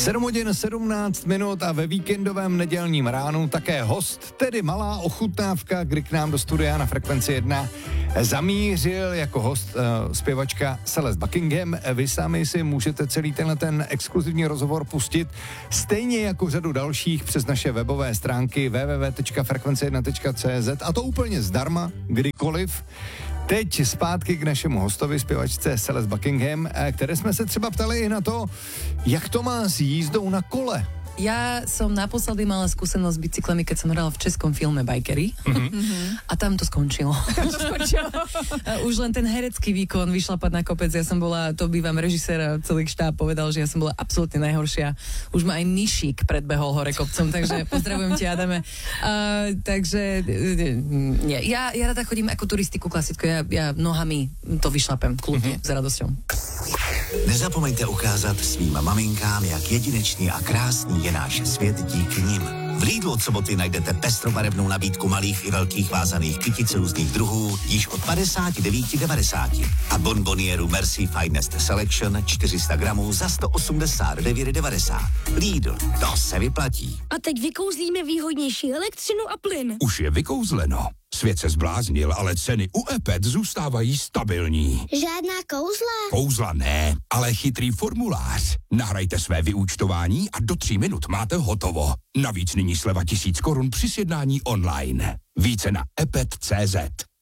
7 hodin 17 minut a ve víkendovém nedělním ránu také host, tedy malá ochutnávka, kdy k nám do studia na Frekvenci 1 zamířil jako host zpěvačka Celeste Buckingham. Vy sami si můžete celý ten exkluzivní rozhovor pustit stejně jako řadu dalších přes naše webové stránky www.frekvence1.cz a to úplně zdarma, kdykoliv. Teď zpátky k našemu hostovi, zpěvačce Celeste Buckingham, které jsme se třeba ptali i na to, jak to má s jízdou na kole. Ja som naposledy mala skúsenosť s bicyklami, keď som hrala v českom filme Bikery. A tam to skončilo. Už len ten herecký výkon, vyšlapať na kopec, ja som bola, to bývam režisér a celý štáb povedal, že ja som bola absolútne najhoršia. Už ma aj Nišík predbehol hore kopcom, takže pozdravujem ti, Adame. Takže nie, ja rada chodím ako turistiku klasickú, ja nohami to vyšlapem kľudne, s radosťou. Nezapomeňte ukázat svým maminkám, jak jedinečný a krásný je náš svět díky nim. V Lidlu od soboty najdete pestrobarevnou nabídku malých i velkých vázaných kytic různých druhů již od 59,90 a bonbonieru Merci Finest Selection 400 gramů za 189,90. Lidl, to se vyplatí. A teď vykouzlíme výhodnější elektřinu a plyn. Už je vykouzleno. Svět se zbláznil, ale ceny u EPET zůstávají stabilní. Žádná kouzla? Kouzla ne, ale chytrý formulář. Nahrajte své vyúčtování a do 3 minut máte hotovo. Navíc nyní sleva 1000 korun při sjednání online. Více na epet.cz.